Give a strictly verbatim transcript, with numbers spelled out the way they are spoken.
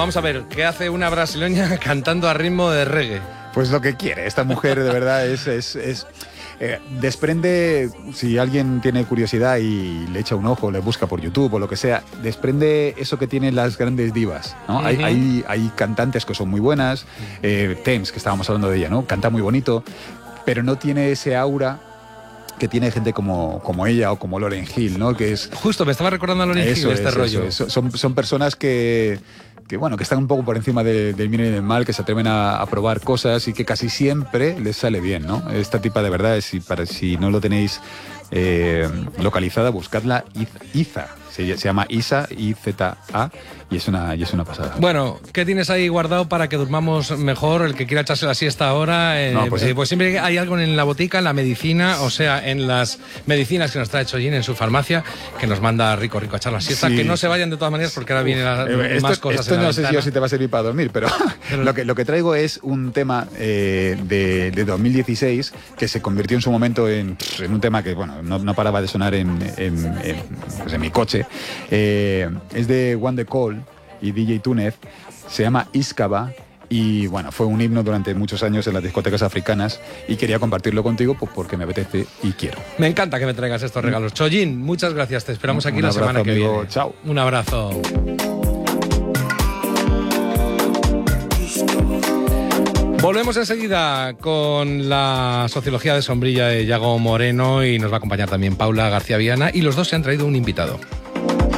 Vamos a ver, ¿qué hace una brasileña cantando a ritmo de reggae? Pues lo que quiere. Esta mujer de verdad es... es, es eh, desprende, si alguien tiene curiosidad y le echa un ojo, le busca por YouTube o lo que sea, desprende eso que tienen las grandes divas, ¿no? Uh-huh. hay, hay, hay cantantes que son muy buenas, eh, Thames, que estábamos hablando de ella, ¿no? Canta muy bonito, pero no tiene ese aura que tiene gente como, como ella o como Lauryn Hill, ¿no? Que es... Justo, me estaba recordando a Lauryn Hill este es, rollo. Eso es. Son, son personas que... que bueno, que están un poco por encima de, del bien y del mal, que se atreven a, a probar cosas y que casi siempre les sale bien, ¿no? Esta tipa de verdad, si, para, si no lo tenéis eh, localizada, buscadla, Iza. Se, se llama Isa, I Z A, y es, una, y es una pasada. Bueno, ¿qué tienes ahí guardado para que durmamos mejor? El que quiera echarse la siesta ahora, eh, no, pues, eh, pues siempre hay algo en la botica, en la medicina, o sea, en las medicinas que nos trae Chollín en su farmacia, que nos manda rico, rico a echar la siesta. Sí. Que no se vayan de todas maneras, porque ahora vienen eh, más esto, cosas esto en la no sé ventana. si, yo, si te va a servir para dormir, pero, pero... Lo, que, lo que traigo es un tema eh, de, de dos mil dieciséis que se convirtió en su momento en, en un tema que, bueno, no, no paraba de sonar en, en, en, pues en mi coche. Eh, es de One The Call y D J Túnez, se llama Iskaba y bueno, fue un himno durante muchos años en las discotecas africanas y quería compartirlo contigo pues, porque me apetece y quiero. Me encanta que me traigas estos regalos. Chollín, muchas gracias, te esperamos aquí un la semana que amigo. viene. Chao. Un abrazo. Volvemos enseguida con la sociología de sombrilla de Yago Moreno y nos va a acompañar también Paula García Viana y los dos se han traído un invitado.